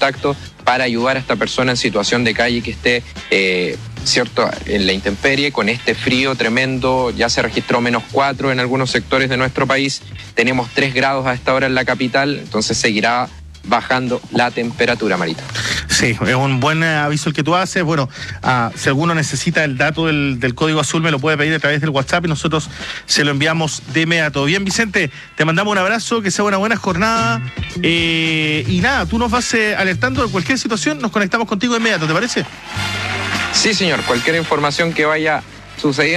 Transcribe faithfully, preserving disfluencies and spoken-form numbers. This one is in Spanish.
contacto para ayudar a esta persona en situación de calle que esté, eh, cierto, en la intemperie, con este frío tremendo. Ya se registró menos cuatro en algunos sectores de nuestro país, tenemos tres grados a esta hora en la capital, entonces seguirá bajando la temperatura, Marita. Sí, es un buen aviso el que tú haces. Bueno, ah, si alguno necesita el dato del, del código azul, me lo puede pedir a través del WhatsApp y nosotros se lo enviamos de inmediato. Bien, Vicente, te mandamos un abrazo, que sea una buena jornada. Eh, y nada, tú nos vas eh, alertando de cualquier situación, nos conectamos contigo de inmediato, ¿te parece? Sí, señor, cualquier información que vaya sucediendo.